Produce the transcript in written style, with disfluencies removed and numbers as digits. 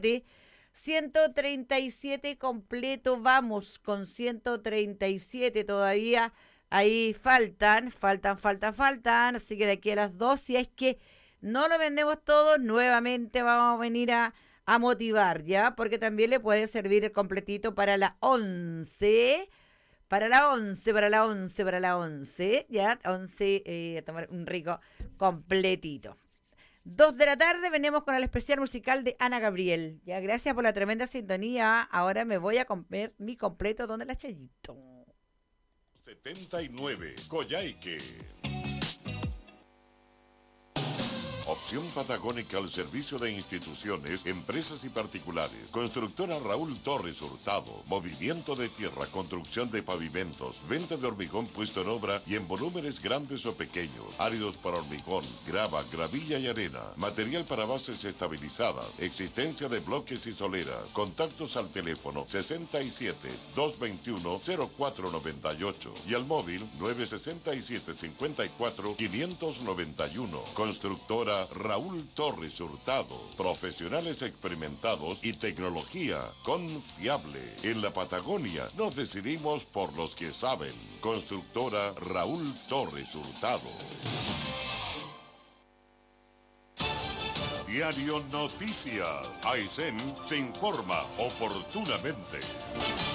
137 completo, vamos con 137 todavía. Ahí faltan. Así que de aquí a las 2, si es que no lo vendemos todo, nuevamente vamos a venir a motivar, ¿ya? Porque también le puede servir el completito para la 11. Para la 11, ¿ya? 11, a tomar un rico completito. 2 de la tarde venimos con el especial musical de Ana Gabriel. Ya, gracias por la tremenda sintonía. Ahora me voy a comer mi completo donde la Chayito. 79, Coyhaique. Opción patagónica al servicio de instituciones, empresas y particulares. Constructora Raúl Torres Hurtado. Movimiento de tierra, construcción de pavimentos, venta de hormigón puesto en obra y en volúmenes grandes o pequeños. Áridos para hormigón, grava, gravilla y arena. Material para bases estabilizadas. Existencia de bloques y soleras. Contactos al teléfono 67-221-0498 y al móvil 967-54-591. Constructora Raúl Torres Hurtado, profesionales experimentados y tecnología confiable. En la Patagonia nos decidimos por los que saben. Constructora Raúl Torres Hurtado. Diario Noticias. Aysén se informa oportunamente.